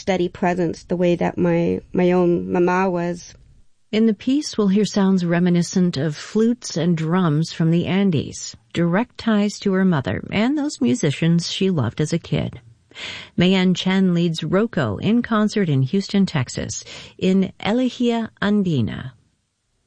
steady presence the way that my own mama was. In the piece, we'll hear sounds reminiscent of flutes and drums from the Andes, direct ties to her mother and those musicians she loved as a kid. Mayan Chen leads Rocco in concert in Houston, Texas, in Elegia Andina,